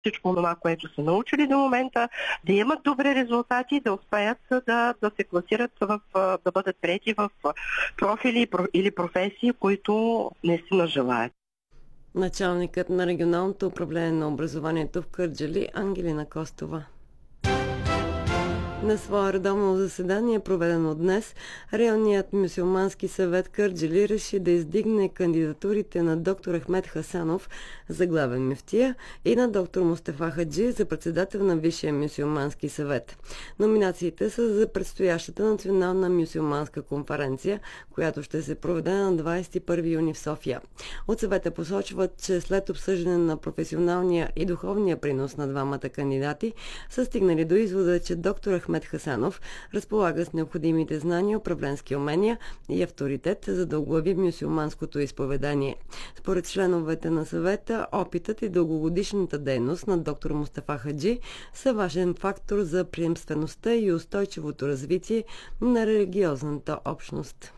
всичко това, което са научили до момента, да имат добри резултати, да успеят да се класират, да бъдат приети в профили или професии, които наистина желаят. Началникът на регионалното управление на образованието в Кърджали Ангелина Костова. На свое редовно заседание, проведено днес, Районният мюсюлмански съвет Кърджали реши да издигне кандидатурите на доктор Ахмед Хасанов за главен мюфтия и на доктор Мустафа Хаджи за председател на Висшия мюсюлмански съвет. Номинациите са за предстоящата национална мюсюлманска конференция, която ще се проведе на 21 юни в София. От съвета посочват, че след обсъждане на професионалния и духовния принос на двамата кандидати са стигнали до извода, че доктор Ахмед Хасанов разполага с необходимите знания, управленски умения и авторитет, за да оглави мюсюлманското изповедание. Според членовете на съвета, опитът и дългогодишната дейност на доктор Мустафа Хаджи са важен фактор за приемствеността и устойчивото развитие на религиозната общност.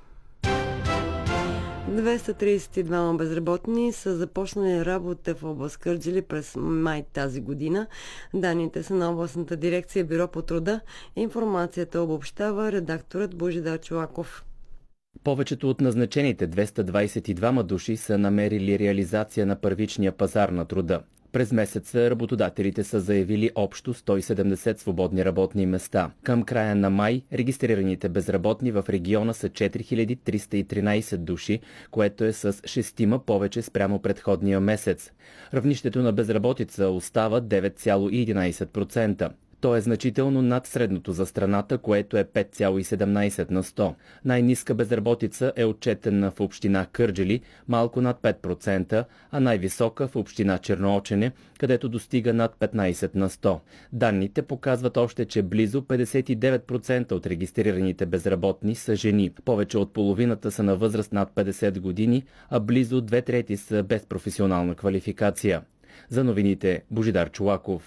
232 безработни са започнали работа в област Кърджали през май тази година. Данните са на областната дирекция Бюро по труда. Информацията обобщава редакторът Божидар Чолаков. Повечето от назначените 222 души са намерили реализация на първичния пазар на труда. През месеца работодателите са заявили общо 170 свободни работни места. Към края на май регистрираните безработни в региона са 4313 души, което е с 6 повече спрямо предходния месец. Равнището на безработица остава 9,11%. То е значително над средното за страната, което е 5,17 на 100. Най-ниска безработица е отчетена в община Кърджали, малко над 5%, а най-висока в община Черноочене, където достига над 15 на 100. Данните показват още, че близо 59% от регистрираните безработни са жени. Повече от половината са на възраст над 50 години, а близо 2/3 са без професионална квалификация. За новините Божидар Чолаков.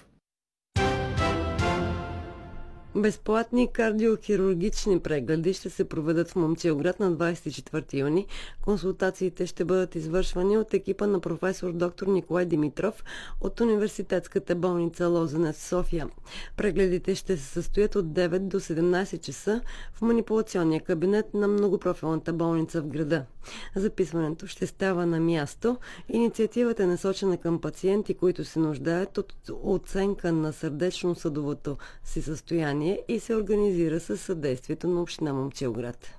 Безплатни кардиохирургични прегледи ще се проведат в Момчилград на 24 юни. Консултациите ще бъдат извършвани от екипа на професор доктор Николай Димитров от Университетската болница Лозенец в София. Прегледите ще се състоят от 9 до 17 часа в манипулационния кабинет на многопрофилната болница в града. Записването ще става на място. Инициативата е насочена към пациенти, които се нуждаят от оценка на сърдечно-съдовото си състояние и се организира със съдействието на община Момчилград.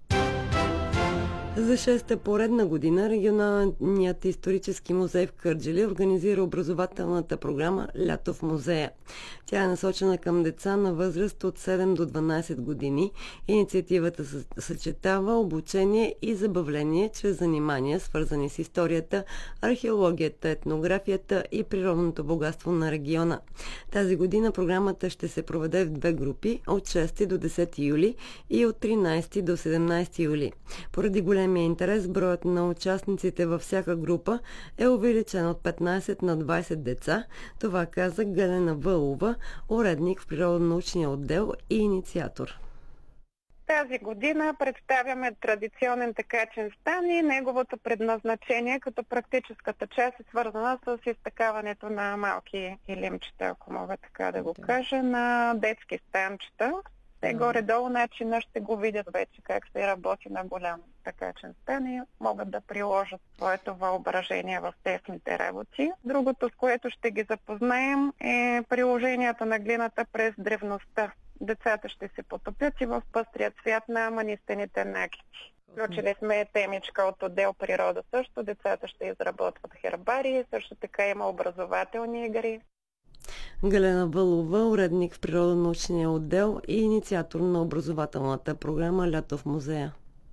За 6-та поредна година регионалният исторически музей в Кърджали организира образователната програма «Лято в музея». Тя е насочена към деца на възраст от 7 до 12 години. Инициативата съчетава обучение и забавление чрез занимания, свързани с историята, археологията, етнографията и природното богатство на региона. Тази година програмата ще се проведе в две групи от 6 до 10 юли и от 13 до 17 юли. Поради големия интерес, броят на участниците във всяка група е увеличен от 15 на 20 деца. Това каза Галена Вълова, уредник в природонаучния отдел и инициатор. Тази година представяме традиционен тъкачен стан и неговото предназначение, като практическата част е свързана с изтъкаването на малки илимчета, ако мога така да го кажа, на детски станчета. Те горе-долу начина ще го видят вече как се работи на голям тъкачен стан и могат да приложат своето въображение в техните работи. Другото, с което ще ги запознаем, е приложението на глината през древността. Децата ще се потопят и в пъстрия цвят на манистените накити. Включили сме темичка от отдел природа също. Децата ще изработват хербарии, също така има образователни игри. Галена Вълова, уредник в природонаучния отдел и инициатор на образователната програма «Лято в музея».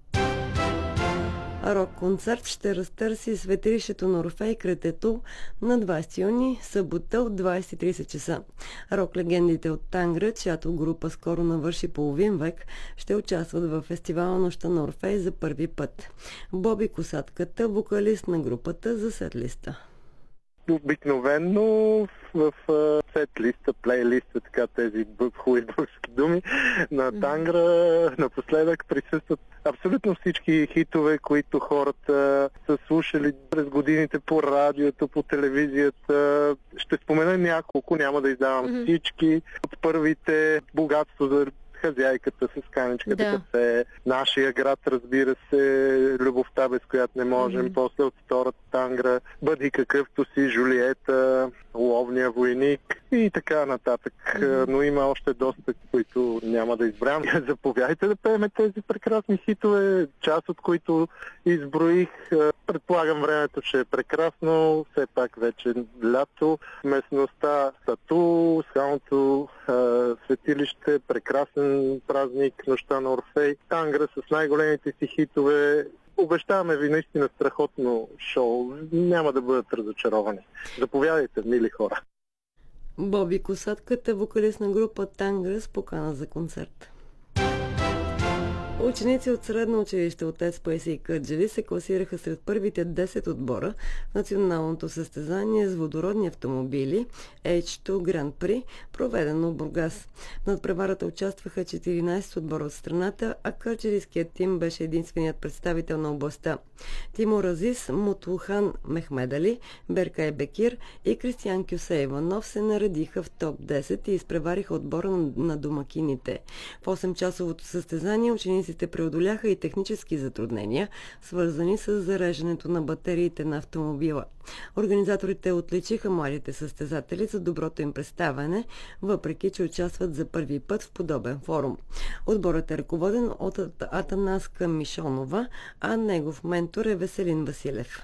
Рок-концерт ще разтърси светилището на Орфей Кретето на 20 юни, събота от 20:30 часа. Рок-легендите от Тангра, чиято група скоро навърши половин век, ще участват в фестивала Нощта на Орфей за първи път. Боби Косатката, вокалист на групата, за сетлиста. Обикновено в сет-листа, плейлиста, така тези хубави български думи, на Тангра напоследък присъстват абсолютно всички хитове, които хората са слушали през годините по радиото, по телевизията. Ще спомена няколко, няма да издавам всички. От първите "Богатство за хазяйката" с каничката кафе, "Нашия град", разбира се, "Любовта, без която не можем", после от втората Тангра "Бъди какъвто си", "Жулиета", "Ловния войник" и така нататък. Но има още доста, които няма да избравям. Заповядайте да пеем тези прекрасни хитове, част от които изброих. Предполагам, времето ще е прекрасно, все пак вече лято. Местността Тату, скалното светилище, прекрасен празник, нощта на Орфей. Тангра с най-големите си хитове. Обещаваме ви наистина страхотно шоу. Няма да бъдат разочаровани. Заповядайте, мили хора. Боби Косатката, вокалист на група Тангра, с покана за концерт. Ученици от средно училище "Отец Паисий" Кърджали се класираха сред първите 10 отбора в националното състезание с водородни автомобили H2 Grand Prix, проведено в Бургас. В надпреварата участваха 14 отбора от страната, а кърджалийският тим беше единственият представител на областта. Тимур Азис, Мутухан Мехмедали, Беркай Бекир и Кристиян Кюсе Иванов се наредиха в топ 10 и изпревариха отбора на домакините. В 8-часовото състезание учениците преодоляха и технически затруднения, свързани с зареждането на батериите на автомобила. Организаторите отличиха младите състезатели за доброто им представяне, въпреки че участват за първи път в подобен форум. Отборът е ръководен от Атанаска Мишонова, а негов ментор е Веселин Василев.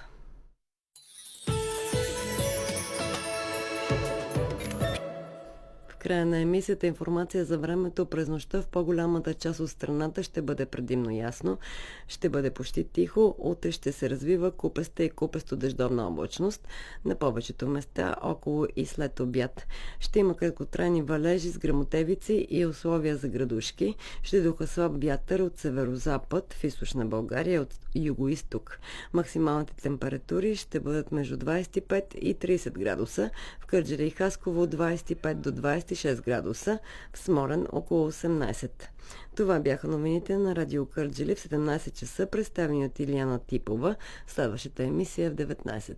В края на емисията информация за времето през нощта в по-голямата част от страната ще бъде предимно ясно, ще бъде почти тихо, утре ще се развива купеста и купесто-дъждовна облачност на повечето места около и след обяд. Ще има краткотрайни валежи с гръмотевици и условия за градушки, ще духа слаб вятър от северозапад в източна България и от юго-исток. Максималните температури ще бъдат между 25 и 30 градуса, в Кърджали и Хасково 25 до 26 градуса, в Смолян около 18. Това бяха новините на Радио Кърджали в 17 часа, представени от Илияна Типова. Следващата емисия е в 19.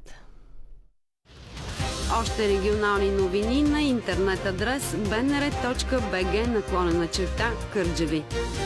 Още регионални новини на интернет адрес bnr.bg/Кърджали.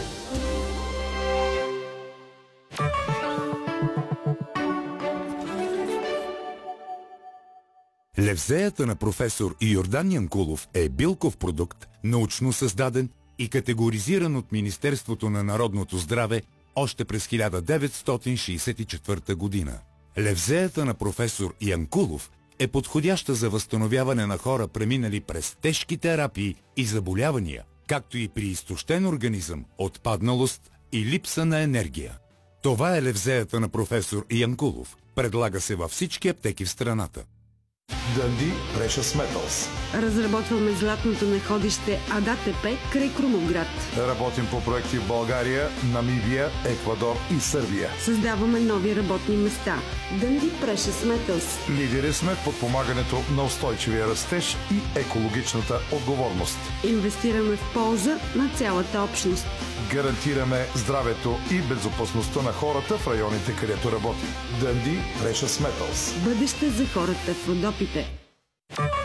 Левзеята на професор Йордан Янкулов е билков продукт, научно създаден и категоризиран от Министерството на народното здраве още през 1964 година. Левзеята на професор Янкулов е подходяща за възстановяване на хора, преминали през тежки терапии и заболявания, както и при изтощен организъм, отпадналост и липса на енергия. Това е левзеята на професор Янкулов. Предлага се във всички аптеки в страната. Dundee Precious Metals. Разработваме златното находище АДАТП край Крумовград. Работим по проекти в България, Намибия, Еквадор и Сърбия. Създаваме нови работни места. Dundee Precious Metals. Лидери сме в подпомагането на устойчивия растеж и екологичната отговорност. Инвестираме в полза на цялата общност. Гарантираме здравето и безопасността на хората в районите, където работим. Dundee Precious Metals. Бъдеще за хората в Родопите.